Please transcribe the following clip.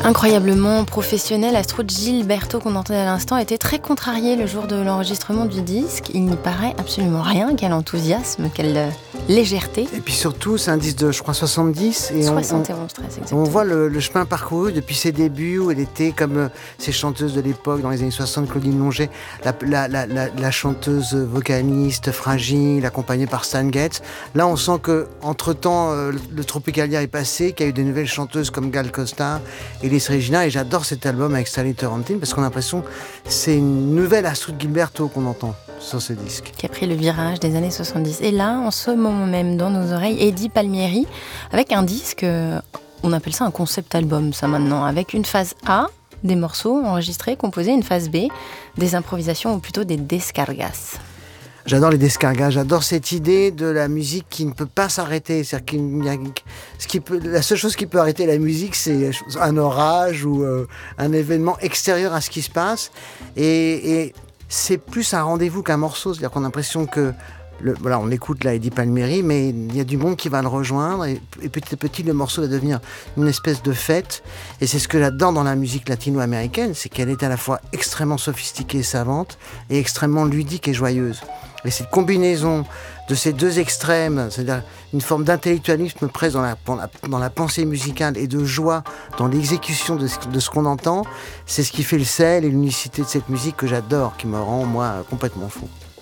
Incroyablement professionnel, Astrud Gilberto qu'on entendait à l'instant était très contrarié le jour de l'enregistrement du disque. Il n'y paraît absolument rien, quel enthousiasme, quelle légèreté. Et puis surtout, c'est un disque de, je crois, 70. Et 71, très exactement. On voit le chemin parcouru depuis ses débuts, où elle était comme ces chanteuses de l'époque, dans les années 60, Claudine Longet, la chanteuse vocaliste fragile, accompagnée par Stan Getz. Là, on sent qu'entre-temps, le Tropicalia est passé, qu'il y a eu des nouvelles chanteuses comme Gal Costa et Liz Regina, et j'adore cet album avec Sally Turrentine, parce qu'on a l'impression que c'est une nouvelle Astrud Gilberto qu'on entend sur ce disque. Qui a pris le virage des années 70. Et là, en ce moment même, dans nos oreilles, Eddie Palmieri, avec un disque, on appelle ça un concept album, ça maintenant, avec une phase A, des morceaux enregistrés, composés, une phase B, des improvisations ou plutôt des descargas. J'adore les descargas, j'adore cette idée de la musique qui ne peut pas s'arrêter. C'est-à-dire la seule chose qui peut arrêter la musique, c'est un orage ou un événement extérieur à ce qui se passe. Et c'est plus un rendez-vous qu'un morceau. C'est-à-dire qu'on a l'impression que voilà, on écoute là Eddie Palmieri, mais il y a du monde qui va le rejoindre et petit à petit le morceau va devenir une espèce de fête. Et c'est ce que j'adore dans la musique latino-américaine, c'est qu'elle est à la fois extrêmement sophistiquée et savante et extrêmement ludique et joyeuse. Et cette combinaison de ces deux extrêmes, c'est-à-dire une forme d'intellectualisme presque dans la pensée musicale et de joie dans l'exécution de ce qu'on entend, c'est ce qui fait le sel et l'unicité de cette musique que j'adore, qui me rend moi complètement fou.